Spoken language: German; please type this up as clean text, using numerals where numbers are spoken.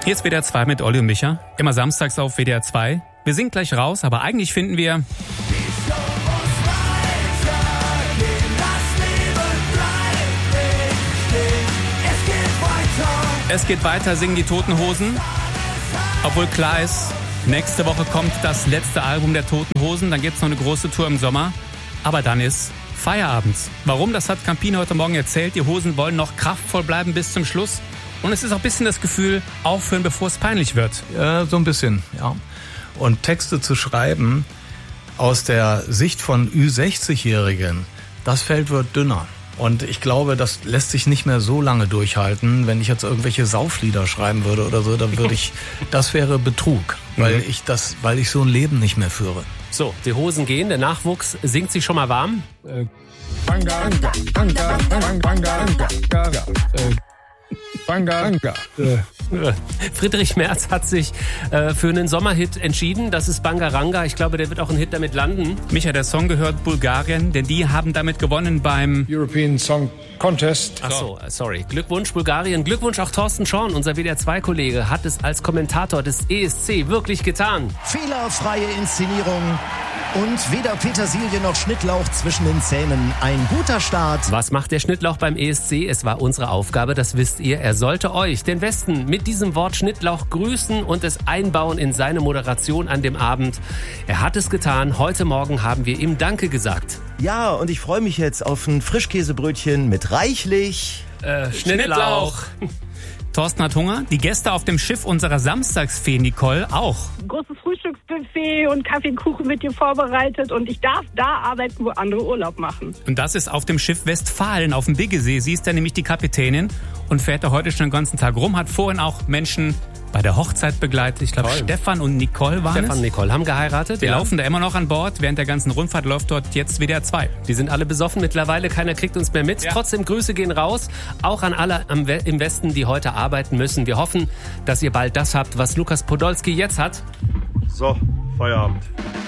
Hier ist WDR 2 mit Olli und Micha. Immer samstags auf WDR 2. Wir sind gleich raus, aber eigentlich finden wir... Es geht weiter, singen die Toten Hosen. Obwohl klar ist, nächste Woche kommt das letzte Album der Toten Hosen. Dann gibt es noch eine große Tour im Sommer. Aber dann ist Feierabend. Warum? Das hat Campino heute Morgen erzählt. Die Hosen wollen noch kraftvoll bleiben bis zum Schluss. Und es ist auch ein bisschen das Gefühl, aufhören, bevor es peinlich wird. Ja, so ein bisschen, ja. Und Texte zu schreiben aus der Sicht von Ü60-Jährigen, das Feld wird dünner. Und ich glaube, das lässt sich nicht mehr so lange durchhalten. Wenn ich jetzt irgendwelche Sauflieder schreiben würde oder so, dann würde ich, das wäre Betrug, weil ich so ein Leben nicht mehr führe. So, die Hosen gehen, der Nachwuchs singt sich schon mal warm. Banga Anka, Anka, Banga Anka, Banga Anka. Friedrich Merz hat sich für einen Sommerhit entschieden. Das ist Bangaranga. Ich glaube, der wird auch ein Hit damit landen. Micha, der Song gehört Bulgarien, denn die haben damit gewonnen beim European Song Contest. Ach so, sorry. Glückwunsch Bulgarien. Glückwunsch auch Thorsten Schorn, unser WDR2-Kollege, hat es als Kommentator des ESC wirklich getan. Fehlerfreie Inszenierung und weder Petersilie noch Schnittlauch zwischen den Zähnen. Ein guter Start. Was macht der Schnittlauch beim ESC? Es war unsere Aufgabe, das wisst ihr. Er sollte euch, den Westen, mit diesem Wort Schnittlauch grüßen und es einbauen in seine Moderation an dem Abend. Er hat es getan. Heute Morgen haben wir ihm Danke gesagt. Ja, und ich freue mich jetzt auf ein Frischkäsebrötchen mit reichlich Schnittlauch. Thorsten hat Hunger. Die Gäste auf dem Schiff unserer Samstagsfee Nicole auch. Großes Frühstücksbuffet und Kaffee und Kuchen wird hier vorbereitet und ich darf da arbeiten, wo andere Urlaub machen. Und das ist auf dem Schiff Westfalen auf dem Biggesee. Sie ist da nämlich die Kapitänin und fährt da heute schon den ganzen Tag rum. Hat vorhin auch Menschen bei der Hochzeit begleitet. Ich glaube, Stefan und Nicole waren Stefan und Nicole haben geheiratet. Die laufen da immer noch an Bord. Während der ganzen Rundfahrt läuft dort jetzt WDR 2. Die sind alle besoffen mittlerweile. Keiner kriegt uns mehr mit. Ja. Trotzdem Grüße gehen raus. Auch an alle im Westen, die heute arbeiten müssen. Wir hoffen, dass ihr bald das habt, was Lukas Podolski jetzt hat. So, Feierabend.